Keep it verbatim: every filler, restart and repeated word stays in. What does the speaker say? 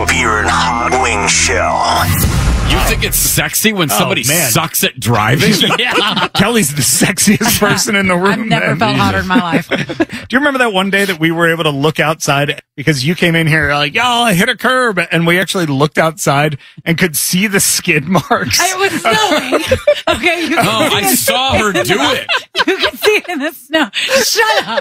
Beard Hot Wing Show. You think it's sexy when somebody man. sucks at driving? Yeah. Kelly's the sexiest person in the room. I've never man. felt hotter in my life. Do you remember that one day that we were able to look outside because you came in here like, y'all, I hit a curb, and we actually looked outside and could see the skid marks? It was snowing. Okay. You Oh, I saw her do it. You can see it in the snow. Shut up.